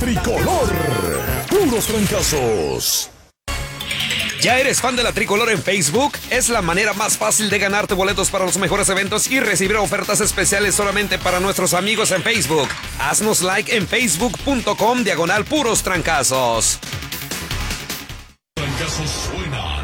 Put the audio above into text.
Tricolor. Puros trancazos. ¿Ya eres fan de la Tricolor en Facebook? Es la manera más fácil de ganarte boletos para los mejores eventos y recibir ofertas especiales solamente para nuestros amigos en Facebook. Haznos like en facebook.com/puros trancazos. Trancazos suena